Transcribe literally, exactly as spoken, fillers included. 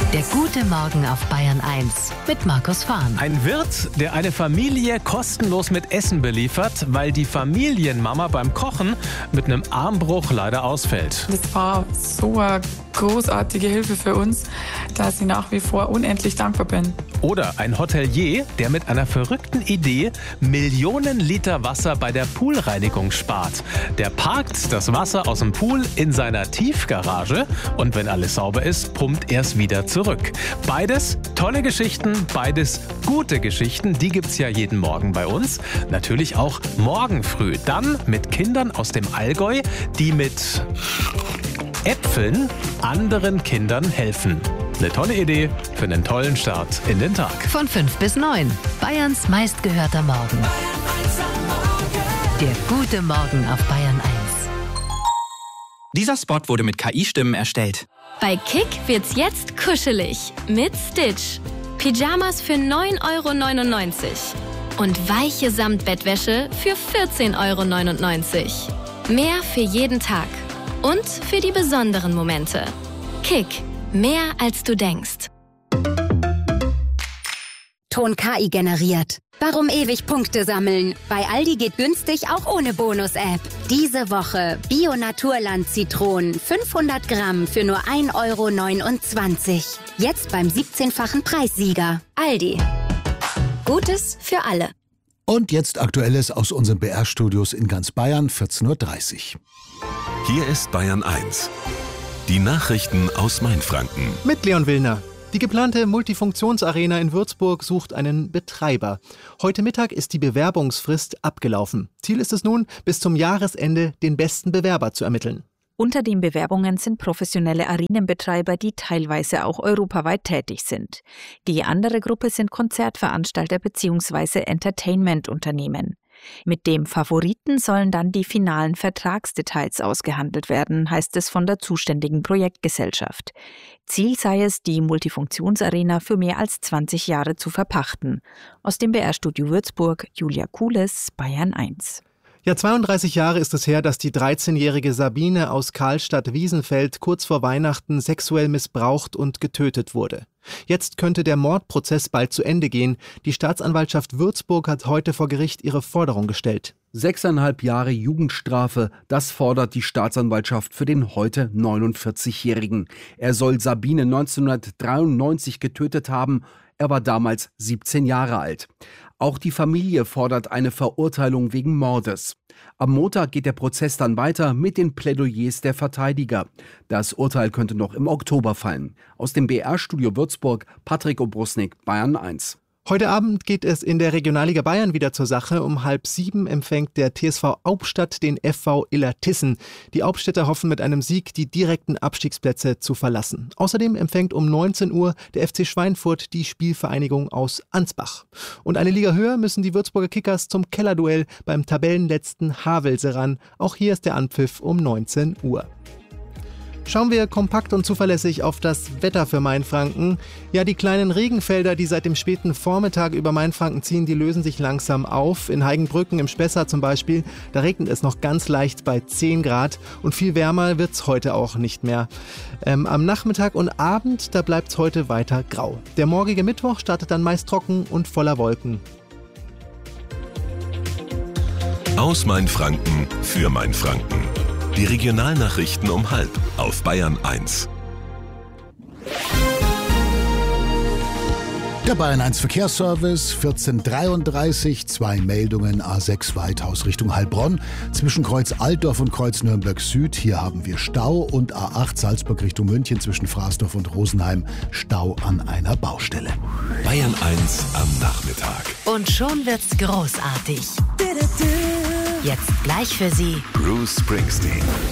Der gute Morgen auf Bayern eins mit Markus Fahn. Ein Wirt, der eine Familie kostenlos mit Essen beliefert, weil die Familienmama beim Kochen mit einem Armbruch leider ausfällt. Das war so eine großartige Hilfe für uns, dass ich nach wie vor unendlich dankbar bin. Oder ein Hotelier, der mit einer verrückten Idee Millionen Liter Wasser bei der Poolreinigung spart. Der parkt das Wasser aus dem Pool in seiner Tiefgarage und wenn alles sauber ist, pumpt er es wieder zurück. Beides tolle Geschichten, beides gute Geschichten, die gibt's ja jeden Morgen bei uns. Natürlich auch morgen früh. Dann mit Kindern aus dem Allgäu, die mit Äpfeln anderen Kindern helfen. Eine tolle Idee für einen tollen Start in den Tag. Von fünf bis neun. Bayerns meistgehörter Morgen. Der gute Morgen auf Bayern eins. Dieser Spot wurde mit K I-Stimmen erstellt. Bei Kick wird's jetzt kuschelig mit Stitch. Pyjamas für neun Euro neunundneunzig und weiche Samtbettwäsche für vierzehn Euro neunundneunzig. Mehr für jeden Tag und für die besonderen Momente. Kick. Mehr als du denkst. Ton K I generiert. Warum ewig Punkte sammeln? Bei Aldi geht günstig auch ohne Bonus-App. Diese Woche Bio-Naturland-Zitronen fünfhundert Gramm für nur ein Euro neunundzwanzig. Jetzt beim siebzehnfachen Preissieger. Aldi. Gutes für alle. Und jetzt Aktuelles aus unseren B R-Studios in ganz Bayern, vierzehn Uhr dreißig. Hier ist Bayern eins. Die Nachrichten aus Mainfranken. Mit Leon Willner. Die geplante Multifunktionsarena in Würzburg sucht einen Betreiber. Heute Mittag ist die Bewerbungsfrist abgelaufen. Ziel ist es nun, bis zum Jahresende den besten Bewerber zu ermitteln. Unter den Bewerbungen sind professionelle Arenenbetreiber, die teilweise auch europaweit tätig sind. Die andere Gruppe sind Konzertveranstalter bzw. Entertainment-Unternehmen. Mit dem Favoriten sollen dann die finalen Vertragsdetails ausgehandelt werden, heißt es von der zuständigen Projektgesellschaft. Ziel sei es, die Multifunktionsarena für mehr als zwanzig Jahre zu verpachten. Aus dem B R-Studio Würzburg, Julia Kules, Bayern eins. Ja, zweiunddreißig Jahre ist es her, dass die dreizehnjährige Sabine aus Karlstadt-Wiesenfeld kurz vor Weihnachten sexuell missbraucht und getötet wurde. Jetzt könnte der Mordprozess bald zu Ende gehen. Die Staatsanwaltschaft Würzburg hat heute vor Gericht ihre Forderung gestellt. Sechseinhalb Jahre Jugendstrafe, das fordert die Staatsanwaltschaft für den heute neunundvierzigjährigen. Er soll Sabine neunzehnhundertdreiundneunzig getötet haben. Er war damals siebzehn Jahre alt. Auch die Familie fordert eine Verurteilung wegen Mordes. Am Montag geht der Prozess dann weiter mit den Plädoyers der Verteidiger. Das Urteil könnte noch im Oktober fallen. Aus dem B R-Studio Würzburg, Patrick Obrusnik, Bayern eins. Heute Abend geht es in der Regionalliga Bayern wieder zur Sache. Um halb sieben empfängt der T S V Aubstadt den F V Illertissen. Die Aubstädter hoffen mit einem Sieg, die direkten Abstiegsplätze zu verlassen. Außerdem empfängt um neunzehn Uhr der F C Schweinfurt die Spielvereinigung aus Ansbach. Und eine Liga höher müssen die Würzburger Kickers zum Kellerduell beim Tabellenletzten Havelse ran. Auch hier ist der Anpfiff um neunzehn Uhr. Schauen wir kompakt und zuverlässig auf das Wetter für Mainfranken. Ja, die kleinen Regenfelder, die seit dem späten Vormittag über Mainfranken ziehen, die lösen sich langsam auf. In Heigenbrücken im Spessart zum Beispiel, da regnet es noch ganz leicht bei zehn Grad und viel wärmer wird's heute auch nicht mehr. Ähm, am Nachmittag und Abend, da bleibt's heute weiter grau. Der morgige Mittwoch startet dann meist trocken und voller Wolken. Aus Mainfranken für Mainfranken. Die Regionalnachrichten um halb auf Bayern eins. Der Bayern eins Verkehrsservice, vierzehn Uhr dreiunddreißig, zwei Meldungen, A sechs Weithaus Richtung Heilbronn, zwischen Kreuz Altdorf und Kreuz Nürnberg Süd, hier haben wir Stau und A acht Salzburg Richtung München zwischen Fraßdorf und Rosenheim, Stau an einer Baustelle. Bayern eins am Nachmittag. Und schon wird's großartig. Jetzt gleich für Sie Bruce Springsteen.